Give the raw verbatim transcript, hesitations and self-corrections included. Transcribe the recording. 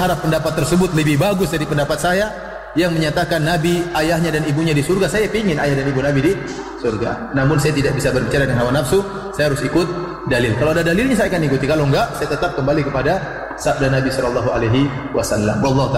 berharap pendapat tersebut lebih bagus dari pendapat saya yang menyatakan Nabi ayahnya dan ibunya di surga. Saya ingin ayah dan ibu Nabi di surga. Namun saya tidak bisa berbicara dengan hawa nafsu, saya harus ikut dalil. Kalau ada dalilnya saya akan ikuti. Kalau enggak, saya tetap kembali kepada sabda Nabi sallallahu alaihi wasallam. Wallahu